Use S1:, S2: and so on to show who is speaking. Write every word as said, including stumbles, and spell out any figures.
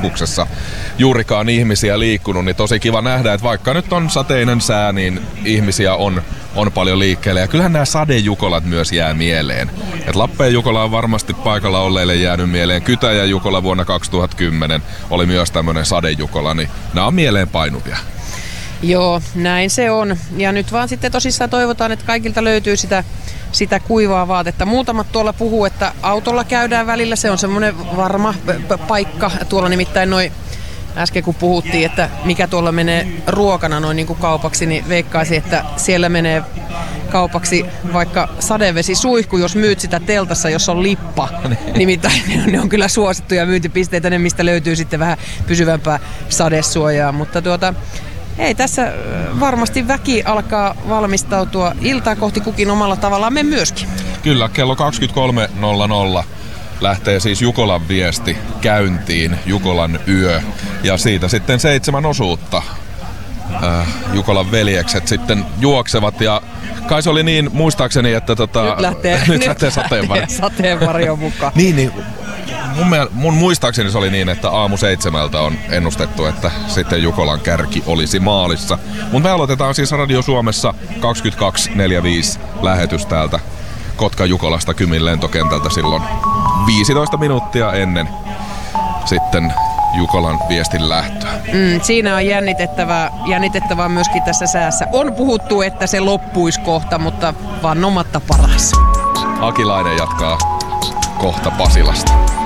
S1: keskuksessa juurikaan ihmisiä liikkunut, niin tosi kiva nähdä, että vaikka nyt on sateinen sää, niin ihmisiä on, on paljon liikkeellä. Ja kyllähän nämä sadejukolat myös jää mieleen. Et Lappeen Jukola on varmasti paikalla olleille jäänyt mieleen. Kytäjän Jukola vuonna kaksituhattakymmenen oli myös tämmöinen sadejukola, niin nämä on mieleen painuvia.
S2: Joo, näin se on. Ja nyt vaan sitten tosissaan toivotaan, että kaikilta löytyy sitä, sitä kuivaa vaatetta. Muutamat tuolla puhuu, että autolla käydään välillä. Se on semmoinen varma p- paikka. Tuolla nimittäin noin äsken kun puhuttiin, että mikä tuolla menee ruokana noin niin kuin kaupaksi, niin veikkaisin, että siellä menee kaupaksi vaikka sadevesisuihku, jos myyt sitä teltassa, jos on lippa. Nimittäin ne on kyllä suosittuja myyntipisteitä, ne mistä löytyy sitten vähän pysyvämpää sadesuojaa. Mutta tuota, ei, tässä varmasti väki alkaa valmistautua iltaa kohti kukin omalla tavallaan, me myöskin.
S1: Kyllä, kello kaksikymmentäkolme nolla nolla lähtee siis Jukolan viesti käyntiin, Jukolan yö. Ja siitä sitten seitsemän osuutta äh, Jukolan veljekset sitten juoksevat. Ja kai se oli niin, muistaakseni, että tota,
S2: nyt lähtee,
S1: nyt
S2: nyt
S1: lähtee sateenvarjo.
S2: sateenvarjo mukaan.
S1: niin, niin. Mun, mun muistaakseni se oli niin, että aamu seitsemältä on ennustettu, että sitten Jukolan kärki olisi maalissa. Mutta me aloitetaan siis Radio Suomessa kaksikymmentäkaksi neljäkymmentäviisi lähetys täältä Kotka-Jukolasta Kymin lentokentältä silloin viisitoista minuuttia ennen sitten Jukolan viestin lähtöä.
S2: Mm, siinä on jännitettävää, jännitettävää myöskin tässä säässä. On puhuttu, että se loppuisi kohta, mutta vannomatta paras.
S1: Akilainen jatkaa kohta Pasilasta.